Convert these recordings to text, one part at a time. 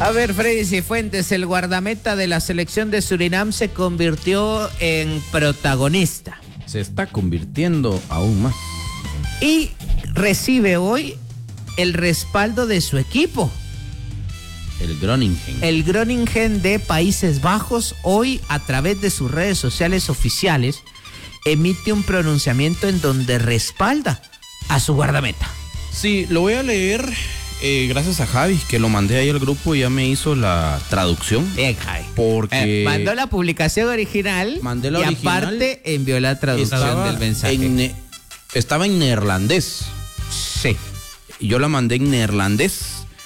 A ver, Freddy Cifuentes, el guardameta de la selección de Surinam se convirtió en protagonista. Se está convirtiendo aún más. Y recibe hoy el respaldo de su equipo. El Groningen. El Groningen de Países Bajos hoy a través de sus redes sociales oficiales emite un pronunciamiento en donde respalda a su guardameta. Sí, lo voy a leer gracias a Javi, que lo mandé ahí al grupo y ya me hizo la traducción. Bien, Javi. Porque mandó la publicación original mandé la y original, aparte envió la traducción del mensaje. Estaba en neerlandés. Sí. Yo la mandé en neerlandés.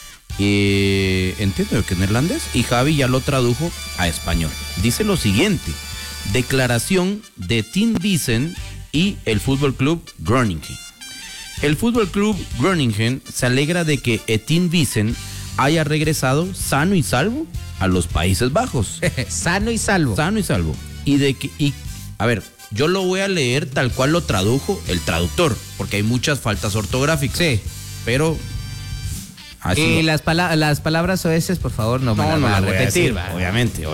Entiendo que es neerlandés. Y Javi ya lo tradujo a español. Dice lo siguiente: declaración de Team Vincent y el Fútbol Club Groningen. El Fútbol Club Groningen se alegra de que Etienne Vincent haya regresado sano y salvo a los Países Bajos. Sano y salvo. Sano y salvo. A ver, yo lo voy a leer tal cual lo tradujo el traductor, porque hay muchas faltas ortográficas. Sí. Pero así y las palabras oeces, por favor, no me las voy a repetir. Obviamente.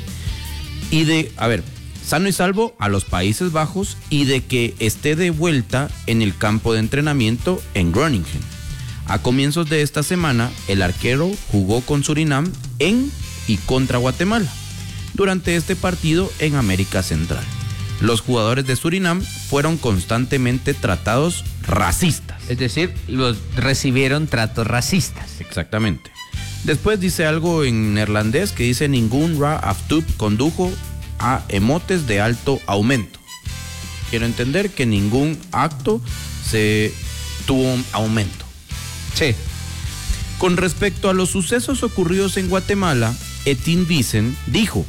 Sí. A ver, sano y salvo a los Países Bajos y de que esté de vuelta en el campo de entrenamiento en Groningen. A comienzos de esta semana, el arquero jugó con Surinam y contra Guatemala durante este partido en América Central. Los jugadores de Surinam fueron constantemente tratados racistas. Es decir, recibieron tratos racistas. Exactamente. Después dice algo en neerlandés que dice: ningún ra-aftub condujo a emotes de alto aumento. Quiero entender que ningún acto se tuvo aumento. Sí. Con respecto a los sucesos ocurridos en Guatemala, Etienne Vincent dijo: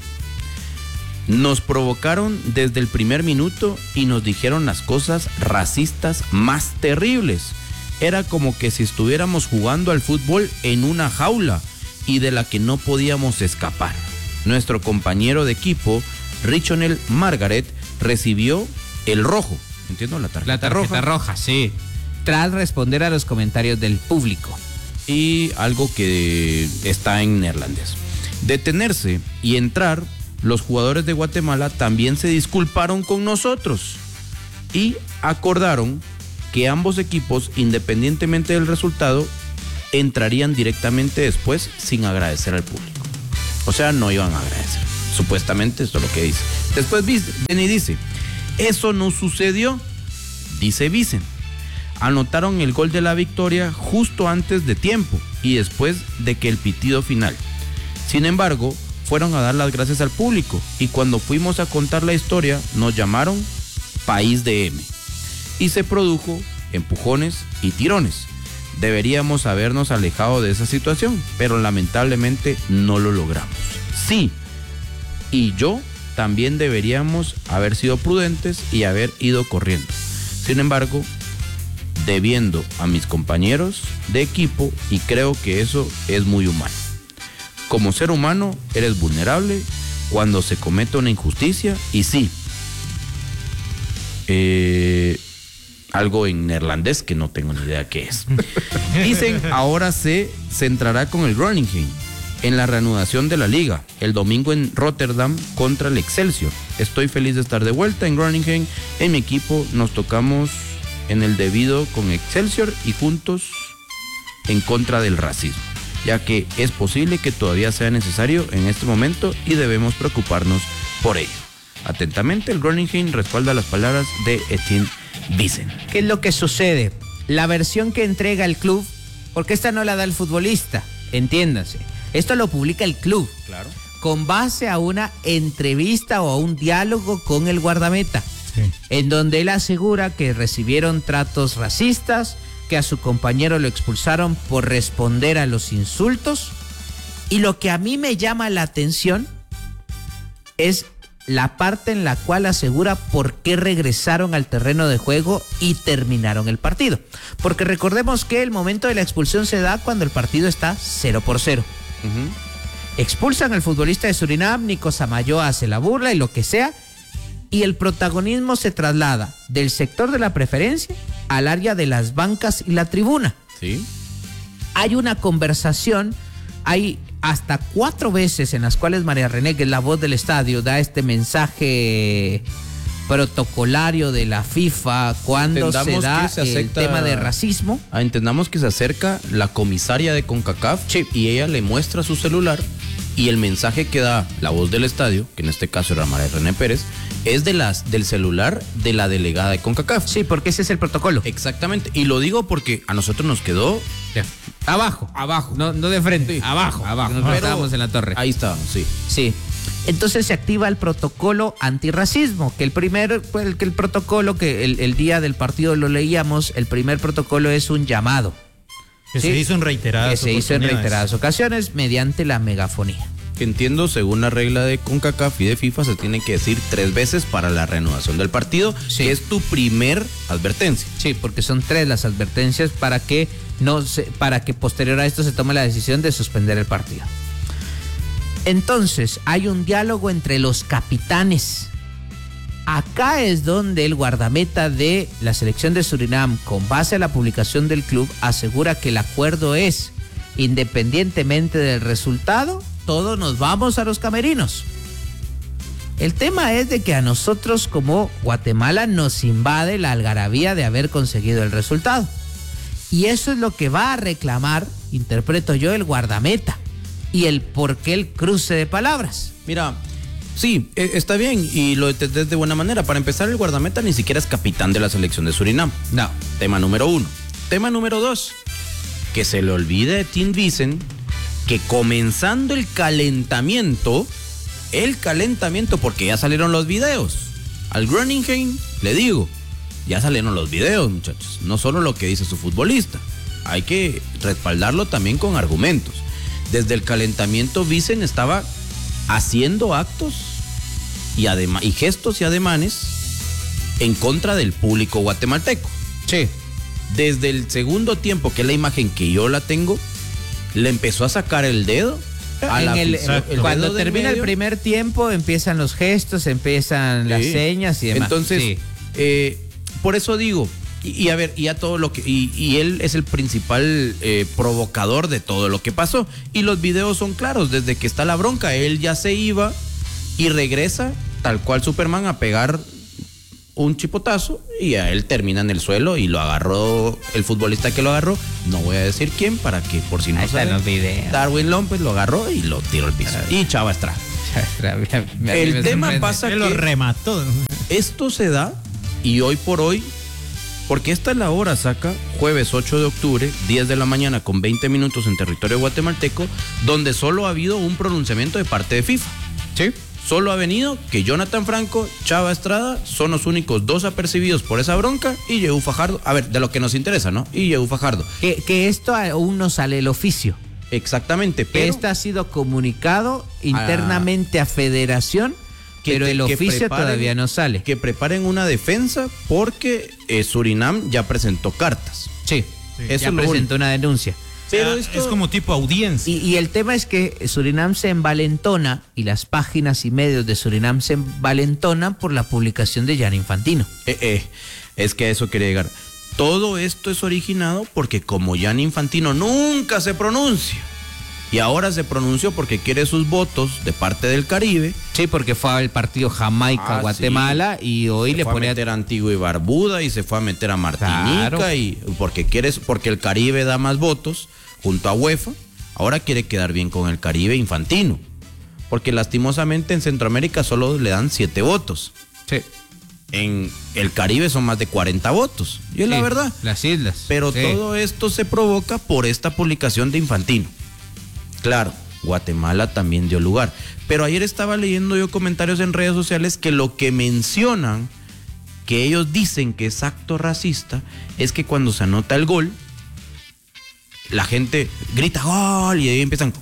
nos provocaron desde el primer minuto y nos dijeron las cosas racistas más terribles. Era como que si estuviéramos jugando al fútbol en una jaula y de la que no podíamos escapar. Nuestro compañero de equipo, Richonel Margaret, recibió el rojo. ¿Entiendo? La tarjeta roja, sí. Tras responder a los comentarios del público. Y algo que está en neerlandés. Detenerse y entrar, los jugadores de Guatemala también se disculparon con nosotros y acordaron que ambos equipos, independientemente del resultado, entrarían directamente después sin agradecer al público. O sea, no iban a agradecer. Supuestamente esto es lo que dice. Después Benny dice: eso no sucedió, dice Vicen. Anotaron el gol de la victoria justo antes de tiempo y después de que el pitido final. Sin embargo, fueron a dar las gracias al público y cuando fuimos a contar la historia nos llamaron País de M y se produjo empujones y tirones. Deberíamos habernos alejado de esa situación, pero lamentablemente no lo logramos. Sí, y yo también deberíamos haber sido prudentes y haber ido corriendo. Sin embargo, debiendo a mis compañeros de equipo, y creo que eso es muy humano. Como ser humano eres vulnerable cuando se comete una injusticia y sí, algo en neerlandés que no tengo ni idea qué es. Dicen ahora se centrará con el Groningen en la reanudación de la liga el domingo en Rotterdam contra el Excelsior. Estoy feliz de estar de vuelta en Groningen. En mi equipo nos tocamos en el debido con Excelsior y juntos en contra del racismo, ya que es posible que todavía sea necesario en este momento y debemos preocuparnos por ello. Atentamente, el Groningen respalda las palabras de Etienne Vincent. ¿Qué es lo que sucede? La versión que entrega el club, porque esta no la da el futbolista, entiéndase. Esto lo publica el club. Claro. Con base a una entrevista o a un diálogo con el guardameta. Sí. En donde él asegura que recibieron tratos racistas, que a su compañero lo expulsaron por responder a los insultos. Y lo que a mí me llama la atención es la parte en la cual asegura por qué regresaron al terreno de juego y terminaron el partido. Porque recordemos que el momento de la expulsión se da cuando el partido está 0-0. Expulsan al futbolista de Surinam, Nico Samayoa hace la burla y lo que sea, y el protagonismo se traslada del sector de la preferencia al área de las bancas y la tribuna. Sí. Hay una conversación, hay hasta 4 veces en las cuales María René, que es la voz del estadio, da este mensaje protocolario de la FIFA cuando se da el tema de racismo. Entendamos que se acerca la comisaria de CONCACAF, sí, y ella le muestra su celular y el mensaje que da la voz del estadio, que en este caso era María René Pérez, es del celular de la delegada de CONCACAF. Sí, porque ese es el protocolo. Exactamente, y lo digo porque a nosotros nos quedó abajo, no de frente, sí, abajo. Nos estábamos en la torre. Ahí está, sí. Sí. Entonces se activa el protocolo antirracismo, que el protocolo que el día del partido lo leíamos, el primer protocolo es un llamado. Que ¿sí? Se hizo en reiteradas ocasiones mediante la megafonía. Que entiendo, según la regla de CONCACAF y de FIFA, se tiene que decir 3 veces para la reanudación del partido, sí, que es tu primer advertencia. Sí, porque son 3 las advertencias para que posterior a esto se tome la decisión de suspender el partido. Entonces, hay un diálogo entre los capitanes. Acá es donde el guardameta de la selección de Surinam, con base a la publicación del club, asegura que el acuerdo es, independientemente del resultado, todos nos vamos a los camerinos. El tema es de que a nosotros como Guatemala nos invade la algarabía de haber conseguido el resultado. Y eso es lo que va a reclamar, interpreto yo, el guardameta. Y el por qué el cruce de palabras. Mira, sí, está bien y lo entendés de buena manera. Para empezar, el guardameta ni siquiera es capitán de la selección de Surinam. No. Tema número 1. Tema número 2. Que se le olvide de Tim Vicent que comenzando el calentamiento, porque ya salieron los videos. Al Groningen le digo, ya salieron los videos, muchachos. No solo lo que dice su futbolista. Hay que respaldarlo también con argumentos. Desde el calentamiento, Vicent estaba haciendo actos y gestos y ademanes en contra del público guatemalteco. Sí. Desde el segundo tiempo, que es la imagen que yo la tengo, le empezó a sacar el dedo. Cuando termina el primer tiempo, empiezan los gestos, empiezan las señas y demás. Entonces, por eso digo, y a ver, y a todo lo que. Y él es el principal provocador de todo lo que pasó. Y los videos son claros, desde que está la bronca, él ya se iba y regresa, tal cual Superman, a pegar un chipotazo y a él termina en el suelo y lo agarró el futbolista que lo agarró. No voy a decir quién para que por si no saben. Darwin López lo agarró y lo tiró al piso. Y Chava Estrada. El tema pasa que lo remató. Esto se da y hoy por hoy, porque esta es la hora, saca jueves 8 de octubre, 10 de la mañana con 20 minutos en territorio guatemalteco, donde solo ha habido un pronunciamiento de parte de FIFA. Sí. Solo ha venido que Jonathan Franco, Chava Estrada son los únicos 2 apercibidos por esa bronca y Yehu Fajardo, a ver, de lo que nos interesa, ¿no? Y Yehu Fajardo. Que esto aún no sale el oficio. Exactamente, pero... Este ha sido comunicado internamente a Federación, pero el oficio todavía no sale. Que preparen una defensa porque Surinam ya presentó cartas. Sí, eso ya presentó una denuncia. Pero esto es como tipo audiencia. Y el tema es que Surinam se envalentona y las páginas y medios de Surinam se envalentonan por la publicación de Gianni Infantino. Es que a eso quería llegar. Todo esto es originado porque como Gianni Infantino nunca se pronuncia y ahora se pronunció porque quiere sus votos de parte del Caribe. Sí, porque fue al partido Jamaica-Guatemala y hoy le pone a meter a Antigua y Barbuda y se fue a meter a Martinica, claro. Y porque el Caribe da más votos junto a UEFA, ahora quiere quedar bien con el Caribe Infantino, porque lastimosamente en Centroamérica solo le dan 7 votos. Sí. En el Caribe son más de 40 votos, y es la verdad. Las islas. Pero todo esto se provoca por esta publicación de Infantino. Claro, Guatemala también dio lugar. Pero ayer estaba leyendo yo comentarios en redes sociales que lo que mencionan, que ellos dicen que es acto racista, es que cuando se anota el gol, la gente grita gol y ahí empiezan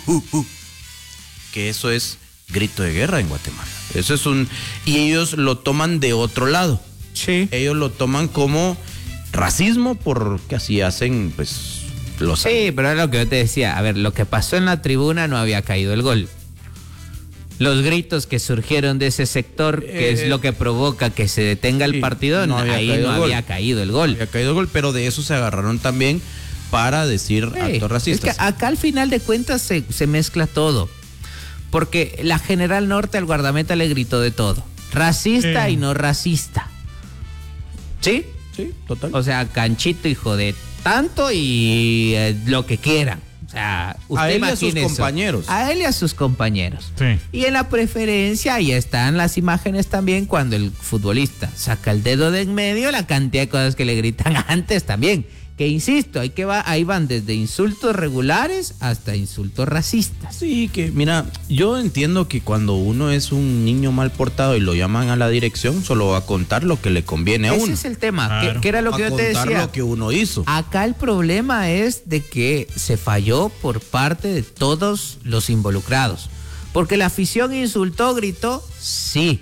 que eso es grito de guerra en Guatemala. Eso es y ellos lo toman de otro lado. Sí. Ellos lo toman como racismo porque así hacen, pues, los... Sí, pero es lo que yo te decía. A ver, lo que pasó en la tribuna no había caído el gol. Los gritos que surgieron de ese sector, que es lo que provoca que se detenga el partido, ahí no había caído el gol. Había caído el gol, pero de eso se agarraron también para decir actos racistas. Es que acá al final de cuentas se mezcla todo. Porque la General Norte al guardameta le gritó de todo. Racista y no racista. ¿Sí? Sí, total. O sea, canchito, hijo de tanto y lo que quieran. O sea, usted a él y a sus eso. compañeros. A él y a sus compañeros. Sí. Y en la preferencia, ahí están las imágenes también cuando el futbolista saca el dedo de en medio, la cantidad de cosas que le gritan antes también. Que insisto, ahí van desde insultos regulares hasta insultos racistas. Sí, que mira, yo entiendo que cuando uno es un niño mal portado y lo llaman a la dirección, solo va a contar lo que le conviene a uno. Ese es el tema, claro. que era lo que yo te decía. Contar lo que uno hizo. Acá el problema es de que se falló por parte de todos los involucrados. Porque la afición insultó, gritó, sí.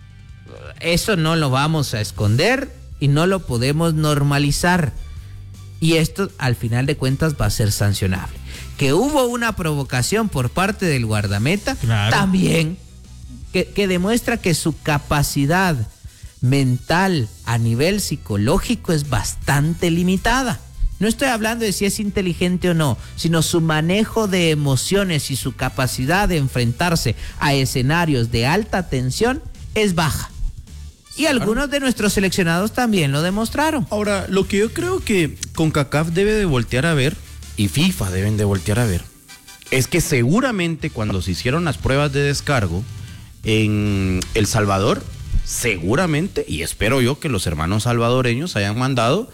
Eso no lo vamos a esconder y no lo podemos normalizar. Y esto, al final de cuentas, va a ser sancionable. Que hubo una provocación por parte del guardameta, claro, también, que demuestra que su capacidad mental a nivel psicológico es bastante limitada. No estoy hablando de si es inteligente o no, sino su manejo de emociones y su capacidad de enfrentarse a escenarios de alta tensión es baja. Y algunos de nuestros seleccionados también lo demostraron. Ahora, lo que yo creo que CONCACAF debe de voltear a ver, y FIFA deben de voltear a ver, es que seguramente cuando se hicieron las pruebas de descargo en El Salvador, seguramente, y espero yo que los hermanos salvadoreños hayan mandado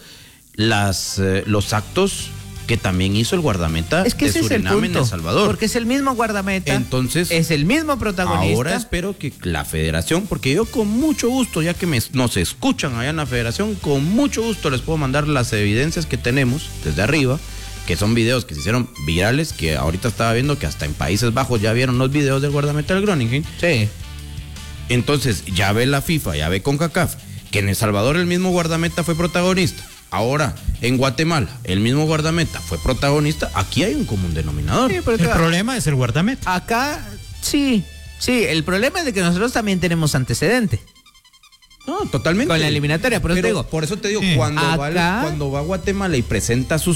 los actos que también hizo el guardameta de Surinam en El Salvador. Porque es el mismo guardameta. Entonces, es el mismo protagonista. Ahora espero que la federación, porque yo con mucho gusto, ya que nos escuchan allá en la federación, con mucho gusto les puedo mandar las evidencias que tenemos desde arriba, que son videos que se hicieron virales, que ahorita estaba viendo que hasta en Países Bajos ya vieron los videos del guardameta del Groningen. Sí. Entonces, ya ve la FIFA, ya ve CONCACAF, que en El Salvador el mismo guardameta fue protagonista. Ahora, en Guatemala, el mismo guardameta fue protagonista. Aquí hay un común denominador. Sí, el problema es el guardameta. Acá, sí. El problema es de que nosotros también tenemos antecedentes. No, totalmente. Con la eliminatoria, pero te digo. Por eso te digo, cuando va a Guatemala y presenta sus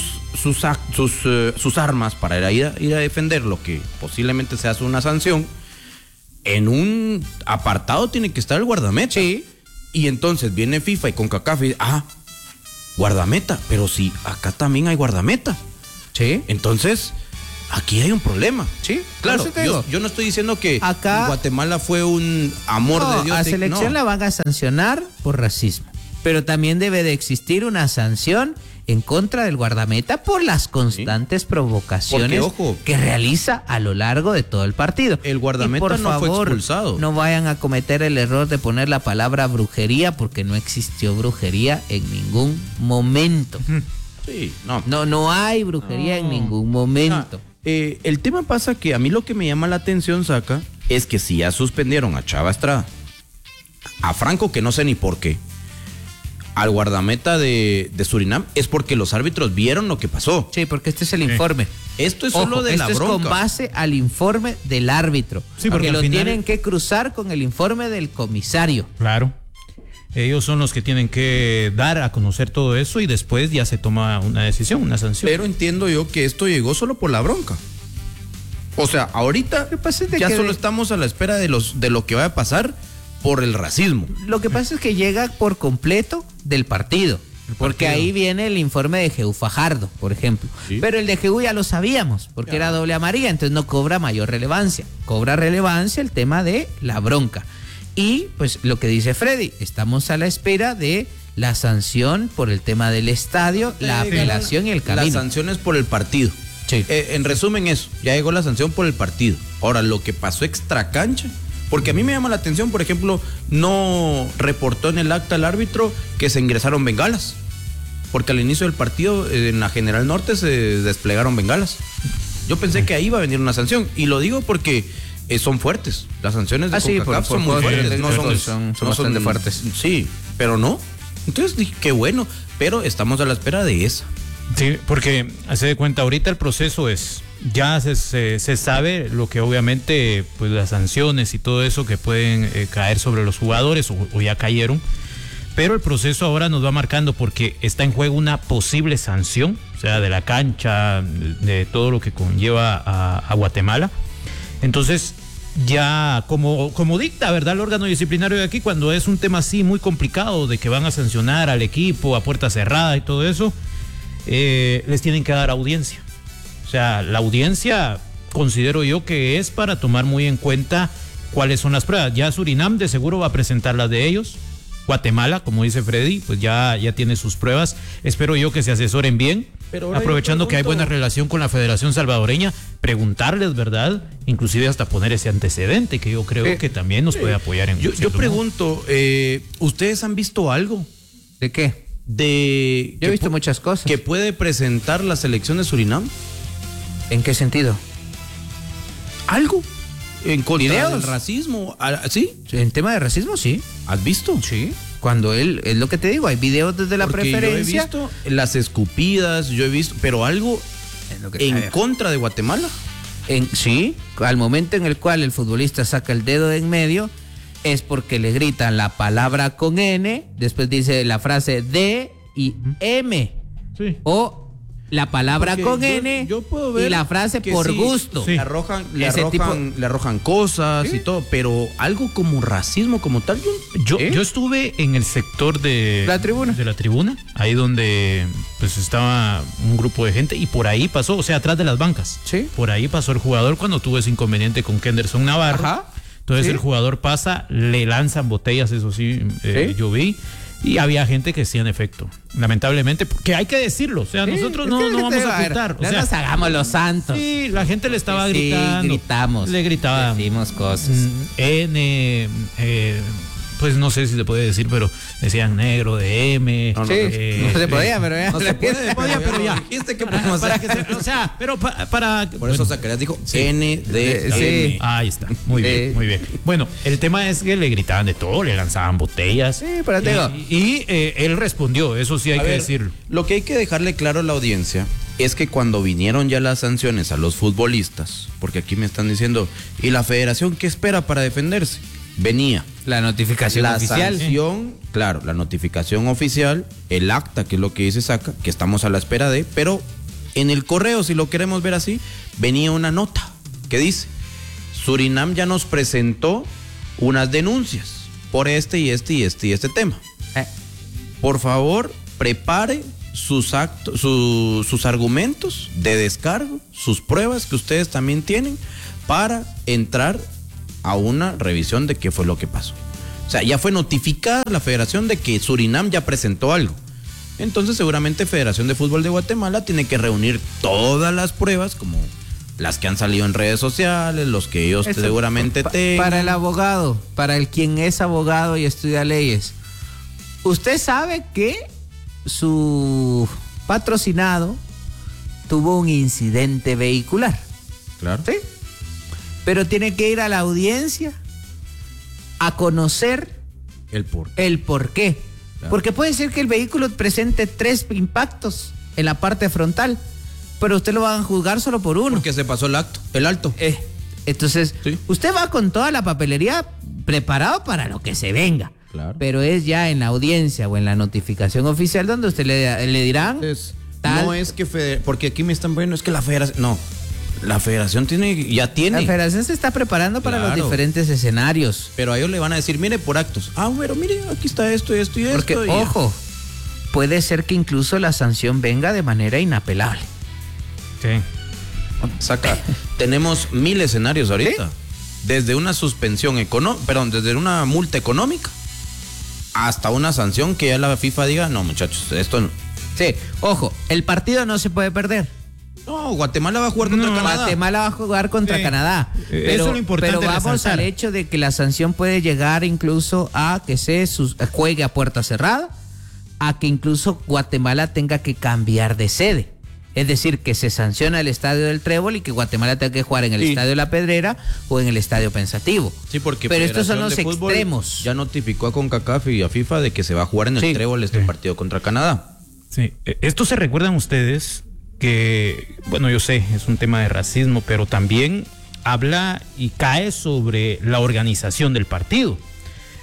armas para ir a defender lo que posiblemente se hace una sanción, en un apartado tiene que estar el guardameta. Sí. Y entonces viene FIFA y CONCACAF y guardameta, pero sí, acá también hay guardameta. Sí. Entonces, aquí hay un problema. Sí, claro. Yo no estoy diciendo que acá Guatemala fue un amor de Dios. A selección la van a sancionar por racismo, pero también debe de existir una sanción en contra del guardameta por las constantes provocaciones que realiza a lo largo de todo el partido. El guardameta no fue expulsado. No vayan a cometer el error de poner la palabra brujería, porque no existió brujería en ningún momento. Sí, no hay brujería en ningún momento. El tema pasa que a mí lo que me llama la atención, Saca, es que si ya suspendieron a Chava Estrada, a Franco, que no sé ni por qué, al guardameta de Surinam, es porque los árbitros vieron lo que pasó. Sí, porque este es el informe. Esto es solo de la bronca. Esto es con base al informe del árbitro. Sí, porque lo tienen que cruzar con el informe del comisario. Claro. Ellos son los que tienen que dar a conocer todo eso y después ya se toma una decisión, una sanción. Pero entiendo yo que esto llegó solo por la bronca. O sea, ahorita ya solo estamos a la espera de lo que va a pasar por el racismo. Lo que pasa es que llega por completo del partido. Porque ahí viene el informe de Jehú Fajardo, por ejemplo. Sí. Pero el de Jehú ya lo sabíamos, porque era doble amarilla, entonces no cobra mayor relevancia. Cobra relevancia el tema de la bronca. Y pues lo que dice Freddy, estamos a la espera de la sanción por el tema del estadio, la apelación y el camino. Las sanciones por el partido. Sí. En resumen eso, ya llegó la sanción por el partido. Ahora, lo que pasó extra cancha, porque a mí me llama la atención, por ejemplo, no reportó en el acta el árbitro que se ingresaron bengalas. Porque al inicio del partido en la General Norte se desplegaron bengalas. Yo pensé que ahí iba a venir una sanción. Y lo digo porque son fuertes. Las sanciones de CONCACAF son muy fuertes. Son bastante fuertes. Sí, pero no. Entonces dije, qué bueno. Pero estamos a la espera de esa. Sí, porque hace de cuenta, ahorita el proceso es... Ya se sabe lo que obviamente, pues las sanciones y todo eso que pueden caer sobre los jugadores o ya cayeron, pero el proceso ahora nos va marcando porque está en juego una posible sanción o sea, de la cancha, de todo lo que conlleva a Guatemala. Entonces, ya como dicta, ¿verdad?, el órgano disciplinario de aquí, cuando es un tema así muy complicado, de que van a sancionar al equipo a puerta cerrada y todo eso, les tienen que dar audiencia. O sea, la audiencia considero yo que es para tomar muy en cuenta cuáles son las pruebas. Ya Surinam de seguro va a presentar las de ellos. Guatemala, como dice Freddy, pues ya tiene sus pruebas. Espero yo que se asesoren bien. Pero aprovechando que hay buena relación con la Federación Salvadoreña, preguntarles, ¿verdad? Inclusive hasta poner ese antecedente que yo creo que también nos puede apoyar en Yo pregunto, ¿ustedes han visto algo? ¿De qué? Yo he visto muchas cosas. ¿Que puede presentar la selección de Surinam? ¿En qué sentido? ¿Algo? ¿En contra ¿Videos? del racismo? ¿Sí? En tema de racismo, sí. ¿Has visto? Sí. Cuando él, es lo que te digo, hay videos desde la Porque preferencia. yo he visto las escupidas, yo he visto, pero algo en contra de Guatemala. Sí, al momento en el cual el futbolista saca el dedo de en medio, es porque le gritan la palabra con N, después dice la frase D y M. Sí. O la palabra porque con N yo puedo ver y la frase por sí, gusto. Sí. Le arrojan cosas, ¿sí?, y todo, pero algo como racismo como tal. Yo estuve en el sector de la tribuna. De la tribuna, ahí donde pues estaba un grupo de gente y por ahí pasó, o sea, atrás de las bancas. Sí. Por ahí pasó el jugador cuando tuvo ese inconveniente con Kenderson Navarro. Ajá. Entonces el jugador pasa, le lanzan botellas, eso sí, yo vi. Y había gente que sí, en efecto, lamentablemente, que hay que decirlo, o sea, nosotros no vamos a ocultar. No nos hagamos los santos. Sí, la gente le estaba gritando. Gritamos. Le gritaban. Decimos cosas. Pues no sé si se puede decir, pero decían negro de M. No se podía, pero ya. No se podía, pero ya. Dijiste que podemos hacer. O sea, pero para por eso Zacarías dijo N de M. Ahí está. Muy bien, muy bien. Bueno, el tema es que le gritaban de todo, le lanzaban botellas. Sí, pero te digo. Y él respondió, eso sí hay que decirlo. Lo que hay que dejarle claro a la audiencia es que cuando vinieron ya las sanciones a los futbolistas, porque aquí me están diciendo, ¿y la federación qué espera para defenderse? Venía la notificación oficial. La sanción, claro, la notificación oficial, el acta, que es lo que dice Saca, que estamos a la espera de, pero en el correo, si lo queremos ver así, venía una nota que dice, Surinam ya nos presentó unas denuncias por este tema. Por favor, prepare sus argumentos de descargo, sus pruebas que ustedes también tienen para entrar a una revisión de qué fue lo que pasó. O sea, ya fue notificada la federación de que Surinam ya presentó algo. Entonces seguramente Federación de Fútbol de Guatemala tiene que reunir todas las pruebas, como las que han salido en redes sociales, los que ellos seguramente tengan. Para el abogado, para el quien es abogado y estudia leyes, usted sabe que su patrocinado tuvo un incidente vehicular. Claro. ¿Sí? Pero tiene que ir a la audiencia a conocer el por qué. Claro. Porque puede ser que el vehículo presente 3 impactos en la parte frontal, pero usted lo van a juzgar solo por uno. Porque se pasó el alto. Entonces, ¿sí? Usted va con toda la papelería preparado para lo que se venga. Claro. Pero es ya en la audiencia o en la notificación oficial donde usted le dirán. Entonces, no es que porque aquí me están viendo, es que la federación. No. La federación ya tiene. La federación se está preparando para los diferentes escenarios. Pero a ellos le van a decir, mire, por actos. Bueno, mire, aquí está esto y esto y porque, esto. Porque, ojo, puede ser que incluso la sanción venga de manera inapelable. Sí. Saca, tenemos 1000 escenarios ahorita. ¿Sí? Desde una suspensión desde una multa económica hasta una sanción que ya la FIFA diga, no, muchachos, esto no. Sí, ojo, el partido no se puede perder. No, Guatemala va a jugar contra Canadá. Guatemala va a jugar contra Canadá. Pero, eso es lo importante. Pero vamos al hecho de que la sanción puede llegar incluso a que se juegue a puerta cerrada, a que incluso Guatemala tenga que cambiar de sede. Es decir, que se sanciona el estadio del Trébol y que Guatemala tenga que jugar en el estadio de La Pedrera o en el estadio Pensativo. Sí, porque pero estos son los extremos. Ya notificó a CONCACAF y a FIFA de que se va a jugar en el Trébol este partido contra Canadá. Sí, esto se recuerdan ustedes que, bueno, yo sé, es un tema de racismo, pero también habla y cae sobre la organización del partido.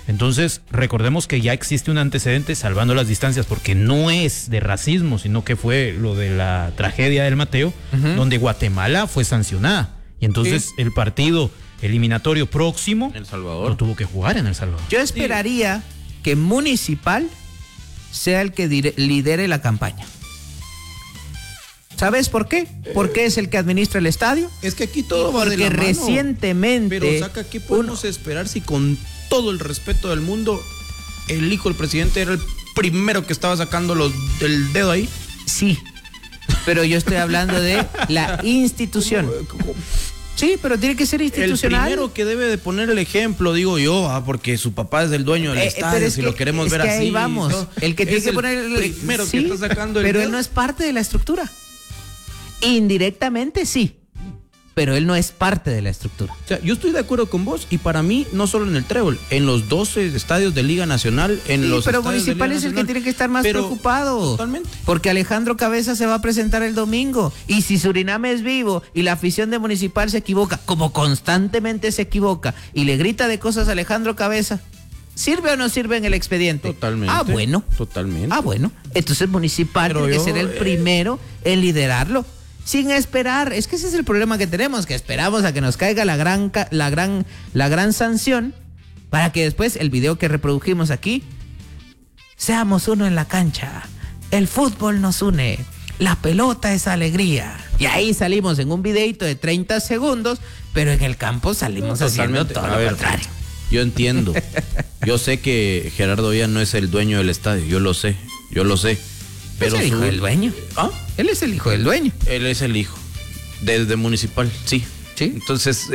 Entonces, recordemos que ya existe un antecedente, salvando las distancias, porque no es de racismo, sino que fue lo de la tragedia del Mateo, donde Guatemala fue sancionada. Y entonces el partido eliminatorio próximo El Salvador lo tuvo que jugar en El Salvador. Yo esperaría que Municipal sea el que lidere la campaña. ¿Sabes por qué? Porque es el que administra el estadio. Es que aquí todo va de la Porque mano. recientemente... Pero saca, ¿qué podemos esperar si con todo el respeto del mundo el hijo del presidente era el primero que estaba sacando el dedo ahí? Sí, pero yo estoy hablando de la institución. Sí, pero tiene que ser institucional. El primero que debe de poner el ejemplo, digo yo, porque su papá es el dueño del estadio, si lo queremos ver así. Ahí vamos. ¿no? El que tiene que poner el primero sí, que está sacando el pero dedo. él no es parte de la estructura. Indirectamente sí, pero él no es parte de la estructura. O sea, yo estoy de acuerdo con vos y para mí, no solo en el Trébol, en los 12 estadios de Liga Nacional, en Sí, los pero estadios Municipal de Liga es el que Nacional, tiene que estar más pero preocupado. Totalmente. Porque Alejandro Cabeza se va a presentar el domingo. Y si Surinam es vivo y la afición de Municipal se equivoca, como constantemente se equivoca, y le grita de cosas a Alejandro Cabeza, ¿sirve o no sirve en el expediente? Totalmente. Ah, bueno. Totalmente. Ah, bueno. Entonces Municipal Pero tiene que yo, ser el primero en liderarlo. Sin esperar, es que ese es el problema que tenemos, que esperamos a que nos caiga la gran sanción para que después el video que reprodujimos aquí, seamos uno en la cancha, el fútbol nos une, la pelota es alegría. Y ahí salimos en un videito de 30 segundos, pero en el campo salimos haciendo todo lo contrario. Yo entiendo, yo sé que Gerardo Villa no es el dueño del estadio, yo lo sé. Pero es el hijo del dueño. ¿Ah? Él es el hijo del dueño. Él es el hijo. Desde Municipal, sí. Sí. Entonces,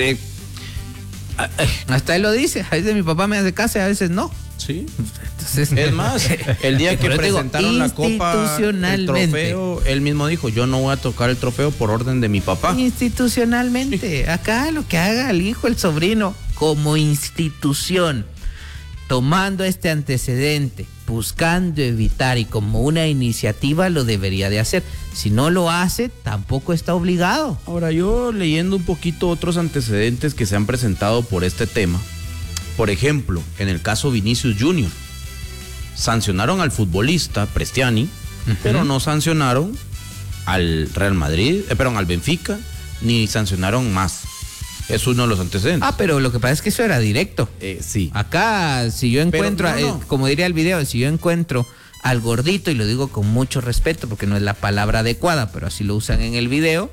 hasta él lo dice. A veces mi papá me hace caso y a veces no. sí. Entonces, Es más, el día que pero digo, presentaron la copa, el institucionalmente. trofeo, él mismo dijo, yo no voy a tocar el trofeo por orden de mi papá. Institucionalmente. Acá lo que haga el hijo, el sobrino, como institución, tomando este antecedente, buscando evitar y como una iniciativa lo debería de hacer. Si no lo hace, tampoco está obligado. Ahora, yo leyendo un poquito otros antecedentes que se han presentado por este tema, por ejemplo, en el caso Vinicius Junior, sancionaron al futbolista Prestiani, pero no sancionaron al Real Madrid, al Benfica, ni sancionaron más. Es uno de los antecedentes. Ah, pero lo que pasa es que eso era directo. Sí. Acá, si yo encuentro, Pero, no. como diría el video, si yo encuentro al gordito, y lo digo con mucho respeto porque no es la palabra adecuada, pero así lo usan en el video,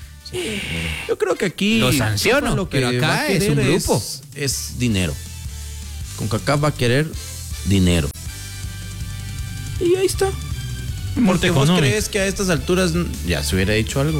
Yo creo que aquí lo sanciono, lo que pero acá va a es un querer grupo. es dinero. CONCACAF va a querer dinero. Y ahí está. Porque vos económico. crees que a estas alturas ya se hubiera hecho algo.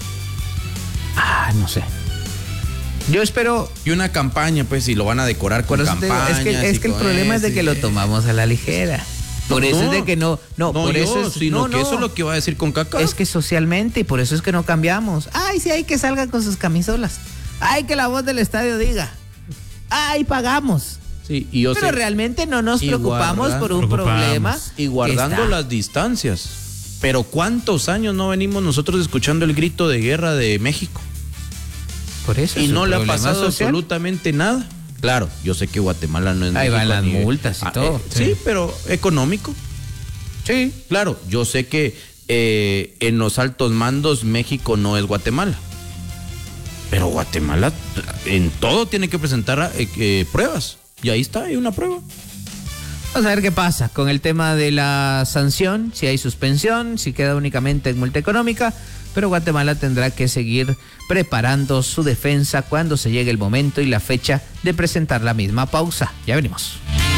no sé. Yo espero. Y una campaña, pues, si lo van a decorar con Por eso te digo, campañas. es que el problema es de que lo tomamos a la ligera. Por eso es de que no, por eso es, sino que eso es lo que va a decir CONCACAF. Es que socialmente, y por eso es que no cambiamos. Ay, sí, hay que salgan con sus camisolas. Ay, que la voz del estadio diga. Ay, pagamos. Sí, y yo Pero sé, realmente no nos preocupamos por un problema. y guardando que está. las distancias. Pero ¿cuántos años no venimos nosotros escuchando el grito de guerra de México? Por eso Y es no un le ha problema pasado social. absolutamente nada. Claro, yo sé que Guatemala no es Ahí México, van las ni- multas y todo. Sí, pero económico. Sí. Claro, yo sé que en los altos mandos México no es Guatemala. Pero Guatemala en todo tiene que presentar pruebas. Y ahí está, hay una prueba. Vamos a ver qué pasa con el tema de la sanción, si hay suspensión, si queda únicamente en multa económica, pero Guatemala tendrá que seguir preparando su defensa cuando se llegue el momento y la fecha de presentar la misma. Pausa, ya venimos.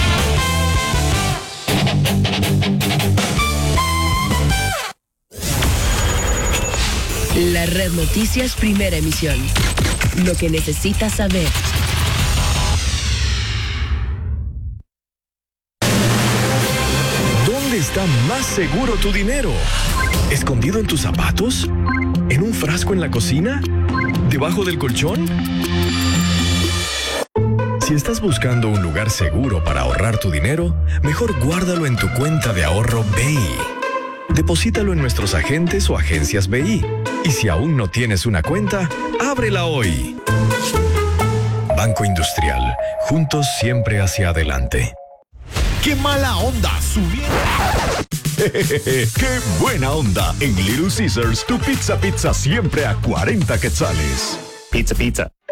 La Red Noticias, primera emisión. Lo que necesitas saber. ¿Dónde está más seguro tu dinero? ¿Escondido en tus zapatos? ¿En un frasco en la cocina? ¿Debajo del colchón? Si estás buscando un lugar seguro para ahorrar tu dinero, mejor guárdalo en tu cuenta de ahorro BI. Deposítalo en nuestros agentes o agencias BI. Y si aún no tienes una cuenta, ábrela hoy. Banco Industrial, juntos siempre hacia adelante. ¡Qué mala onda! Subiendo. ¡Qué buena onda! En Little Caesars, tu pizza siempre a 40 quetzales. Pizza.